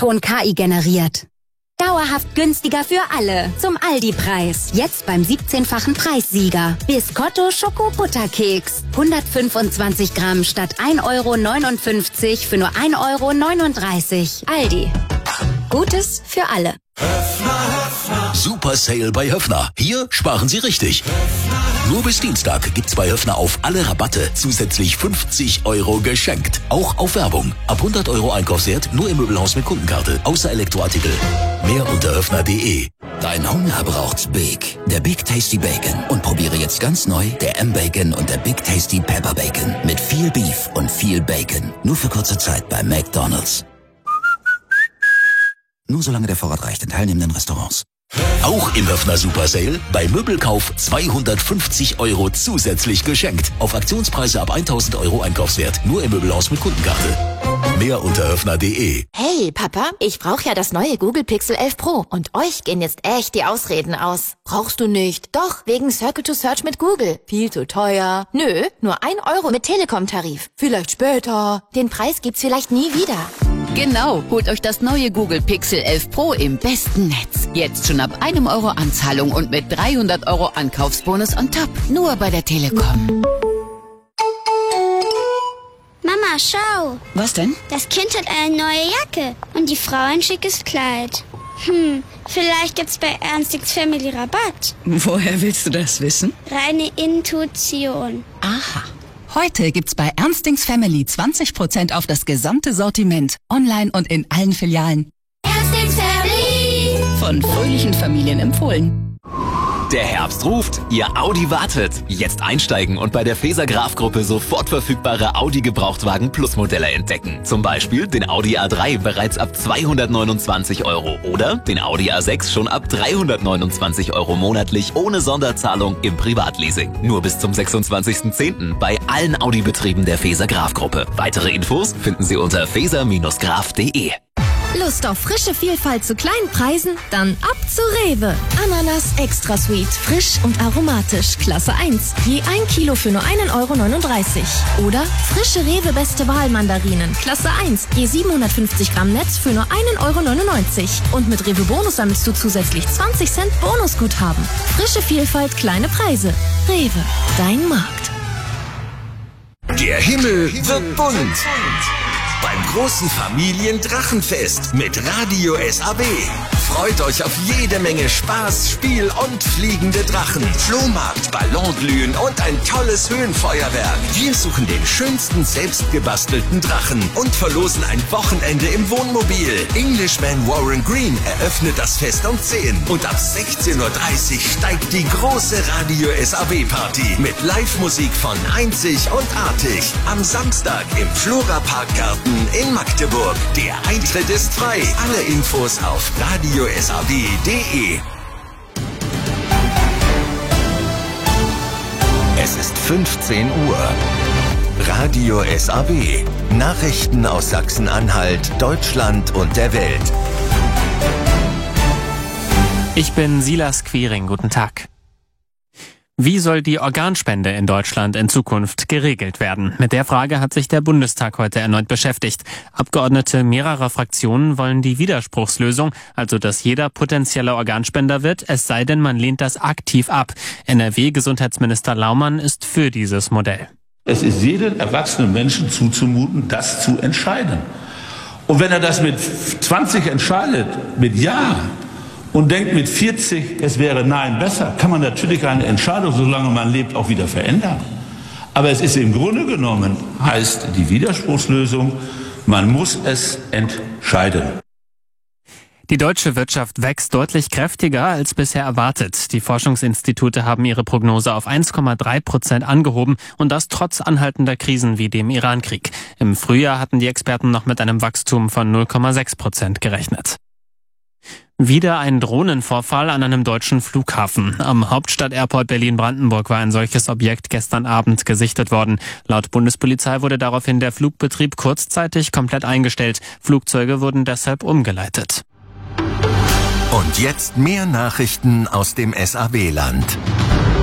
Ton KI generiert. Dauerhaft günstiger für alle. Zum Aldi-Preis. Jetzt beim 17-fachen Preissieger. Biscotto Schoko-Butterkeks. 125 Gramm statt 1,59 € für nur 1,39 €. Aldi. Gutes für alle. Super Sale bei Höffner. Hier sparen Sie richtig. Nur bis Dienstag gibt's bei Höffner auf alle Rabatte zusätzlich 50 € geschenkt. Auch auf Werbung. Ab 100 € Einkaufswert nur im Möbelhaus mit Kundenkarte. Außer Elektroartikel. Mehr unter höffner.de. Dein Hunger braucht's Big. Der Big Tasty Bacon. Und probiere jetzt ganz neu der M-Bacon und der Big Tasty Pepper Bacon. Mit viel Beef und viel Bacon. Nur für kurze Zeit bei McDonald's. Nur solange der Vorrat reicht in teilnehmenden Restaurants. Auch im Höffner Super Sale bei Möbelkauf 250 € zusätzlich geschenkt. Auf Aktionspreise ab 1000 € Einkaufswert. Nur im Möbelhaus mit Kundenkarte. Mehr unter höffner.de. Hey Papa, ich brauche ja das neue Google Pixel 11 Pro und euch gehen jetzt echt die Ausreden aus. Brauchst du nicht? Doch, wegen Circle to Search mit Google. Viel zu teuer. Nö, nur 1 € mit Telekom-Tarif. Vielleicht später. Den Preis gibt's vielleicht nie wieder. Genau, holt euch das neue Google Pixel 11 Pro im besten Netz. Jetzt schon ab 1 € Anzahlung und mit 300 € Ankaufsbonus on top. Nur bei der Telekom. Mama, schau. Was denn? Das Kind hat eine neue Jacke und die Frau ein schickes Kleid. Vielleicht gibt's bei Ernstings Family Rabatt. Woher willst du das wissen? Reine Intuition. Aha. Heute gibt's bei Ernstings Family 20% auf das gesamte Sortiment. Online und in allen Filialen. Ernstings Family. Von fröhlichen Familien empfohlen. Der Herbst ruft, Ihr Audi wartet. Jetzt einsteigen und bei der Faeser Graf Gruppe sofort verfügbare Audi Gebrauchtwagen Plus Modelle entdecken. Zum Beispiel den Audi A3 bereits ab 229 € oder den Audi A6 schon ab 329 € monatlich ohne Sonderzahlung im Privatleasing. Nur bis zum 26.10. bei allen Audi-Betrieben der Faeser Graf Gruppe. Weitere Infos finden Sie unter faeser-graf.de. Lust auf frische Vielfalt zu kleinen Preisen? Dann ab zu Rewe. Ananas Extra Sweet, frisch und aromatisch, Klasse 1. Je 1 Kilo für nur 1,39 €. Oder frische Rewe Beste Wahl Mandarinen, Klasse 1. Je 750 Gramm Netz für nur 1,99 €. Und mit Rewe Bonus sammelst du zusätzlich 20 Cent Bonusguthaben. Frische Vielfalt, kleine Preise. Rewe, dein Markt. Der Himmel wird bunt. Beim großen Familiendrachenfest mit Radio SAW. Freut euch auf jede Menge Spaß, Spiel und fliegende Drachen, Flohmarkt, Ballonglühen und ein tolles Höhenfeuerwerk. Wir suchen den schönsten selbstgebastelten Drachen und verlosen ein Wochenende im Wohnmobil. Englishman Warren Green eröffnet das Fest um 10 und ab 16:30 Uhr steigt die große Radio SAW Party mit Live-Musik von Einzig und Artig. Am Samstag im Flora Parkgarten in Magdeburg. Der Eintritt ist frei. Alle Infos auf radiosaw.de. Es ist 15 Uhr. Radio SAW. Nachrichten aus Sachsen-Anhalt, Deutschland und der Welt. Ich bin Silas Quiring. Guten Tag. Wie soll die Organspende in Deutschland in Zukunft geregelt werden? Mit der Frage hat sich der Bundestag heute erneut beschäftigt. Abgeordnete mehrerer Fraktionen wollen die Widerspruchslösung, also dass jeder potenzieller Organspender wird, es sei denn, man lehnt das aktiv ab. NRW-Gesundheitsminister Laumann ist für dieses Modell. Es ist jedem erwachsenen Menschen zuzumuten, das zu entscheiden. Und wenn er das mit 20 entscheidet, mit Ja, und denkt mit 40, es wäre Nein besser, kann man natürlich eine Entscheidung, solange man lebt, auch wieder verändern. Aber es ist im Grunde genommen, heißt die Widerspruchslösung, man muss es entscheiden. Die deutsche Wirtschaft wächst deutlich kräftiger als bisher erwartet. Die Forschungsinstitute haben ihre Prognose auf 1,3% angehoben und das trotz anhaltender Krisen wie dem Irankrieg. Im Frühjahr hatten die Experten noch mit einem Wachstum von 0,6% gerechnet. Wieder ein Drohnenvorfall an einem deutschen Flughafen. Am Hauptstadt-Airport Berlin-Brandenburg war ein solches Objekt gestern Abend gesichtet worden. Laut Bundespolizei wurde daraufhin der Flugbetrieb kurzzeitig komplett eingestellt. Flugzeuge wurden deshalb umgeleitet. Und jetzt mehr Nachrichten aus dem SAW-Land.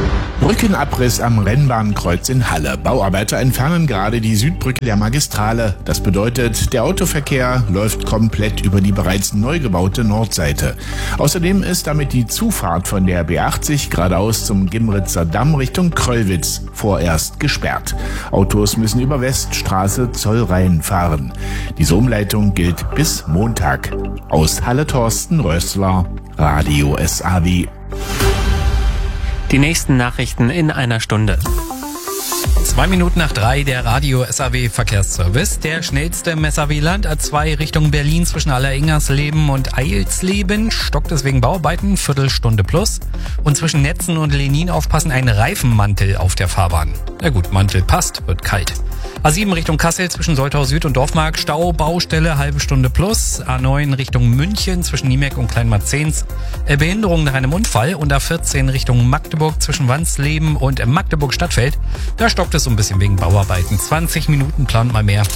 Brückenabriss am Rennbahnkreuz in Halle. Bauarbeiter entfernen gerade die Südbrücke der Magistrale. Das bedeutet, der Autoverkehr läuft komplett über die bereits neu gebaute Nordseite. Außerdem ist damit die Zufahrt von der B80 geradeaus zum Gimritzer Damm Richtung Kröllwitz vorerst gesperrt. Autos müssen über Weststraße Zollrhein fahren. Diese Umleitung gilt bis Montag. Aus Halle Thorsten Rössler, Radio SAW. Die nächsten Nachrichten in einer Stunde. 2:02, der Radio SAW Verkehrsservice. Der schnellste im SAW-Land, A2 Richtung Berlin zwischen Alleringersleben und Eilsleben. Stockt es wegen Bauarbeiten, Viertelstunde plus. Und zwischen Netzen und Lenin aufpassen, ein Reifenmantel auf der Fahrbahn. Na gut, Mantel passt, wird kalt. A7 Richtung Kassel zwischen Soltau Süd und Dorfmark, Stau, Baustelle, halbe Stunde plus. A9 Richtung München zwischen Niemeck und Kleinmarzens, Behinderung nach einem Unfall. Und A14 Richtung Magdeburg zwischen Wansleben und Magdeburg Stadtfeld. Da stockt es so ein bisschen wegen Bauarbeiten. 20 Minuten plant mal mehr.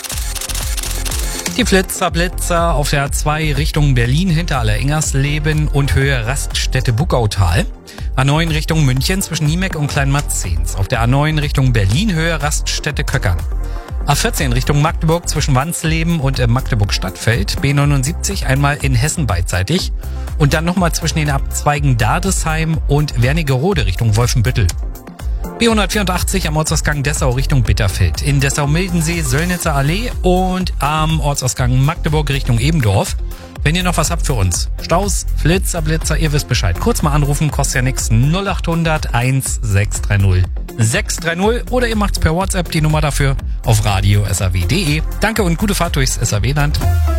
Die Blitzer auf der A2 Richtung Berlin hinter Alleringersleben und Höhe Raststätte Buckautal. A9 Richtung München zwischen Niemeck und Kleinmarzens. Auf der A9 Richtung Berlin Höhe Raststätte Köckern. A14 Richtung Magdeburg zwischen Wansleben und Magdeburg Stadtfeld. B79 einmal in Hessen beidseitig. Und dann nochmal zwischen den Abzweigen Dardesheim und Wernigerode Richtung Wolfenbüttel. B184 am Ortsausgang Dessau Richtung Bitterfeld. In Dessau-Mildensee, Söllnitzer Allee und am Ortsausgang Magdeburg Richtung Ebendorf. Wenn ihr noch was habt für uns, Staus, Blitzer, ihr wisst Bescheid. Kurz mal anrufen, kostet ja nichts. 0800 1630 630 oder ihr macht's per WhatsApp, die Nummer dafür auf radio.saw.de. Danke und gute Fahrt durchs SAW-Land.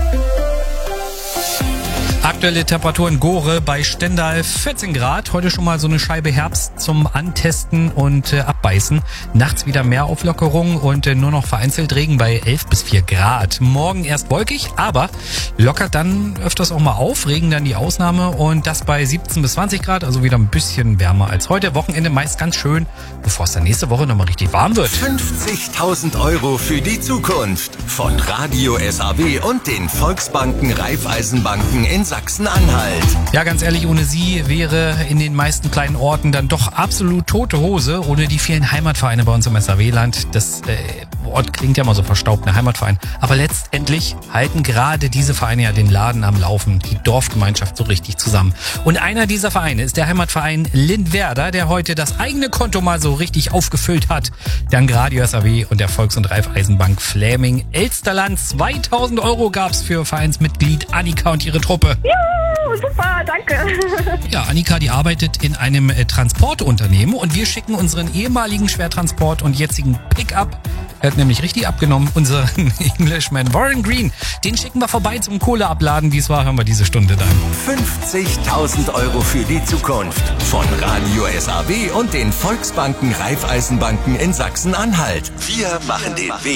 Aktuelle Temperatur in Gore bei Stendal 14 Grad. Heute schon mal so eine Scheibe Herbst zum Antesten und Abbeißen. Nachts wieder mehr Auflockerung und nur noch vereinzelt Regen bei 11 bis 4 Grad. Morgen erst wolkig, aber lockert dann öfters auch mal auf. Regen dann die Ausnahme und das bei 17 bis 20 Grad. Also wieder ein bisschen wärmer als heute. Wochenende meist ganz schön, bevor es dann nächste Woche nochmal richtig warm wird. 50.000 Euro für die Zukunft. Von Radio SAW und den Volksbanken Raiffeisenbanken in Sachsen-Anhalt. Ja, ganz ehrlich, ohne sie wäre in den meisten kleinen Orten dann doch absolut tote Hose. Ohne die vielen Heimatvereine bei uns im SAW-Land. Das Wort klingt ja mal so verstaubt, ein Heimatverein. Aber letztendlich halten gerade diese Vereine ja den Laden am Laufen, die Dorfgemeinschaft so richtig zusammen. Und einer dieser Vereine ist der Heimatverein Lindwerder, der heute das eigene Konto mal so richtig aufgefüllt hat. Dank Radio SAW und der Volks- und Raiffeisenbank Fläming Elsterland. 2.000 Euro gab's für Vereinsmitglied Annika und ihre Truppe. Juhu, super, danke. Ja, Annika, die arbeitet in einem Transportunternehmen und wir schicken unseren ehemaligen Schwertransport und jetzigen Pickup, er hat nämlich richtig abgenommen, unseren Englishman Warren Green, den schicken wir vorbei zum Kohleabladen. Wie es war, hören wir diese Stunde dann. 50.000 Euro für die Zukunft. Von Radio SAW und den Volksbanken Raiffeisenbanken in Sachsen-Anhalt. Wir machen den Weg.